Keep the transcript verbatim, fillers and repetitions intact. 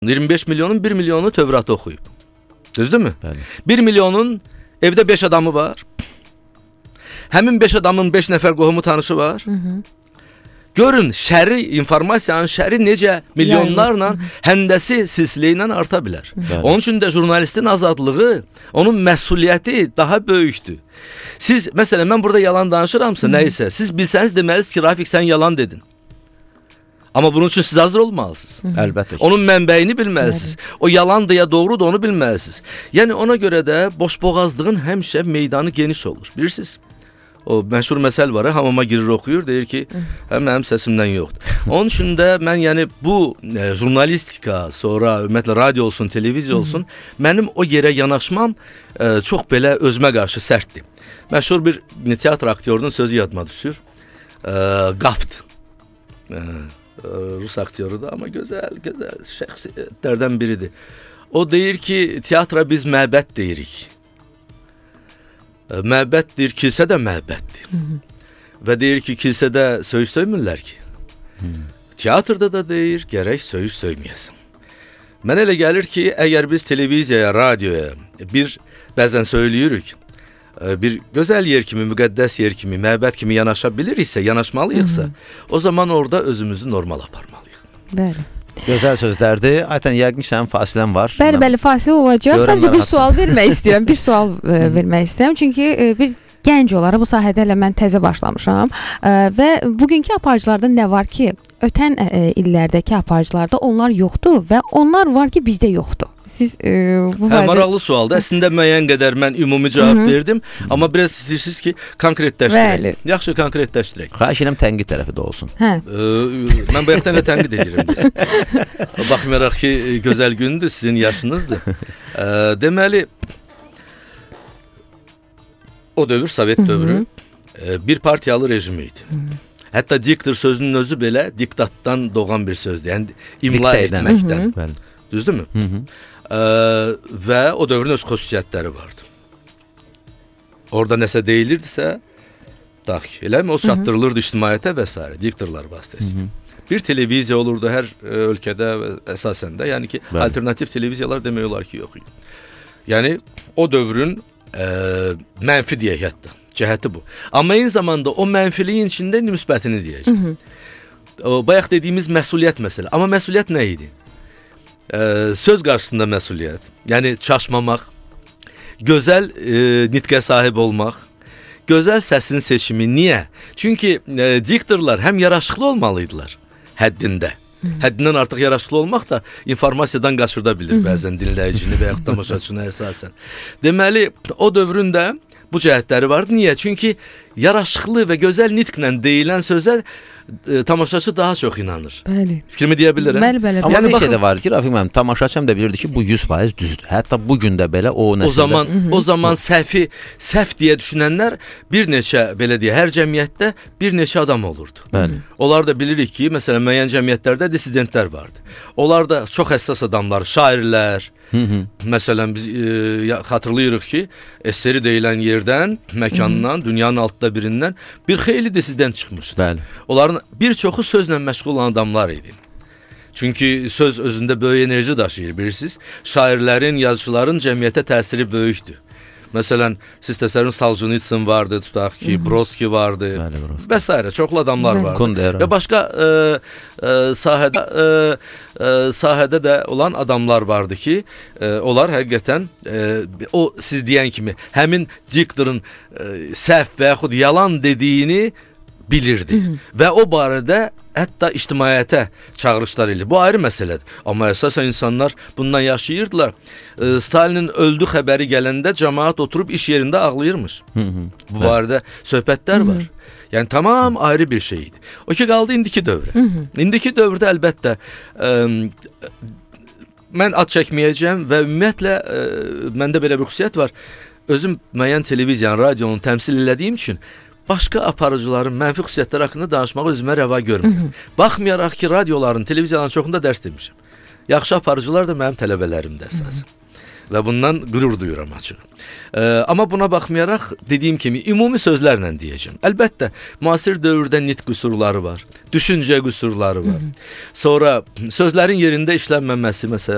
iyirmi beş milyonun bir milyonu Tövratı oxuyub. Düzdür mü? Bəli. bir milyonun evdə beş adamı var. Həmin beş adamın beş nəfər qohumu tanışı var. Hı hı. Görün şəri, informasiyanın şəri necə milyonlarla, həndəsi silsilə ilə arta bilər. Bəli. Onun üçün də jurnalistin azadlığı, onun məsuliyyəti daha böyükdür. Siz, məsələn, mən burada yalan danışıramsa, nə isə, siz bilsəniz deməlisiniz ki, Rafik, sən yalan dedin. Amma bunun üçün siz hazır olmalısınız. Əlbəttə ki. Onun mənbəyini bilməlisiniz. O yalandır ya doğrudur, onu bilməlisiniz. Yəni ona görə də boşboğazlığın həmişə meydanı geniş olur. Bilirsiniz? O məşhur məsəl var, hamama girir oxuyur, deyir ki, hə, mənim səsimdən yoxdur. Onun üçün də mən yəni bu e, jurnalistika, sonra ümumiyyətlə radio olsun, televiziya olsun, mənim o yerə yanaşmam e, çox belə özümə qarşı sərtdir. Məşhur bir teatr aktyorunun sözü yadıma düşür. E, Qaft. E, Rus aktyorudur, amma gözəl, gözəl şəxsiyyətlərdən biridir. O deyir ki, teatra biz məbəd deyirik. Məbəddir, kilsə də məbəddir. Hı -hı. Və deyir ki, kilsədə söyüş söymürlər ki. Hı -hı. Teatrda da deyir, gərək söyüş söyməyəsin. Mənə elə gəlir ki, əgər biz televiziyaya, radioya bir, bəzən söyləyirik, bir gözəl yer kimi, müqəddəs yer kimi, məbəd kimi yanaşa biliriksə, yanaşmalıyıqsa, o zaman orada özümüzü normal aparmalıyıq. Bəli. Gözəl sözlərdir. Ayten, yəqin sənin fasilən var. Bəli, bəli, fasilə olacaq. Sadəcə bir sual vermək istəyirəm. Bir sual e, vermək istəyirəm. Çünki e, bir gənc olaraq bu sahədə elə mən təzə başlamışam. E, və bugünkü aparıcılarda nə var ki, ötən e, illərdəki aparıcılarda onlar yoxdur və onlar var ki, bizdə yoxdur. Siz e, bu hə, maraqlı sualdır. Əslində müəyyən qədər mən ümumi cavab Hı -hı. verdim, amma biraz istəyirsiniz ki, konkretləşdirək. Bəli. Yaxşı, konkretləşdirək. Xahiş edirəm tənqid tərəfi də olsun. Hə. E, mən bayaqdan da tənqid edirəm. Baxmayaraq ki, gözəl gündür, sizin yaşınızdır. E, deməli, o dövr, Sovet Hı -hı. dövrü e, bir partiyalı rejimi idi. Hı -hı. Hətta diktor sözünün özü belə diktatdan doğan bir sözdür. Yəni imla etməkdən. Bəli. Düzdür mü? Hı -hı. Ee, və o dövrün öz xüsusiyyətləri vardı. Orada nəsə deyilirdisə, daxil, eləmi? O çatdırılırdı ictimaiyyətə və s. diktorlar vasitəsilə. Bir televiziya olurdu hər e, ölkədə əsasən də, yəni ki, Bəli. alternativ televiziyalar demək olar ki, yox idi. Yəni o dövrün e, mənfi deyək hətta, cəhəti bu. Amma eyni zamanda o mənfiliyin içində müsbətini deyəcək. O bayaq dediyimiz məsuliyyət məsələ. Amma məsuliyyət nə idi? Ee, söz qarşısında məsuliyyət, yəni çaşmamaq, gözəl e, nitqə sahib olmaq, gözəl səsin seçimi. Niyə? Çünki e, diktorlar həm yaraşıqlı olmalıydılar həddində. Hı -hı. Həddindən artıq yaraşıqlı olmaq da informasiyadan qaçırda bilir Hı -hı. bəzən dinləyicini və yaxud tamaşaçını əsasən. Deməli, o dövründə bu cəhətləri vardı. Niyə? Çünki yaraşıqlı və gözəl nitqlə deyilən sözə e, tamaşaçı daha çox inanır. Bəli. Fikrimi deyə bilirəm. Bəli, bəli. Amma Yəni, bir baxın, şey də var ki, Rafik müəllim, tamaşaçım da bilirdi ki, bu yüz faiz düzdür. Hətta bu gün də belə o nəsildə... O zaman, Hı -hı. o zaman səhvi, səhv deyə düşünənlər bir neçə, belə deyə, hər cəmiyyətdə bir neçə adam olurdu. Bəli. Onlar da bilirik ki, məsələn, müəyyən cəmiyyətlərdə dissidentlər vardı. Onlar da çox həssas adamlar, şairlər. Hı -hı. Məsələn, biz e, xatırlayırıq ki, eseri deyilən yerdən, məkandan, Hı -hı. dünyanın altıda birindən bir xeyli dissident çıxmışdı. Bəli. Onların bir çoxu sözlə məşğul olan adamlar idi. Çünki söz özündə böyük enerji daşıyır, bilirsiniz. Şairlərin, yazıçıların cəmiyyətə təsiri böyükdür. Məsələn, siz təsəvvürün Soljenitsin vardı, tutaq ki, Hı -hı. Broski vardı Bəli, Broski. və s. çoxlu adamlar vardı. Kundera. Və başqa e, e, sahədə e, e, sahədə də olan adamlar vardı ki, e, onlar həqiqətən e, o siz deyən kimi həmin diktorun e, səhv və yaxud yalan dediyini bilirdi. Hı -hı. Və o barədə hətta ictimaiyyətə çağırışlar ilə. Bu ayrı məsələdir. Amma əsasən insanlar bundan yaşayırdılar. E, Stalinin öldü xəbəri gələndə cəmaət oturub iş yerində ağlayırmış. Hı -hı. Bu barədə söhbətlər Hı -hı. var. Yəni tamam ayrı bir şey idi. O ki qaldı indiki dövrə. Hı -hı. İndiki dövrdə əlbəttə e, mən ad çəkməyəcəm və ümumiyyətlə e, məndə belə bir xüsusiyyət var. Özüm müəyyən televiziyanın, radionun təmsil elədiyim üçün başqa aparıcıların mənfi xüsusiyyətləri haqqında danışmağı özümə rəva görmürəm. Baxmayaraq ki, radioların, televiziyaların çoxunda dərs demişəm. Yaxşı aparıcılar da mənim tələbələrimdir əsasən. Və bundan qürur duyuram açıq. E, amma buna baxmayaraq, dediyim kimi, ümumi sözlərlə deyəcəm. Əlbəttə, müasir dövrdə nitq qüsurları var, düşüncə qüsurları var. Sonra sözlərin yerində işlənməməsi, məsələn,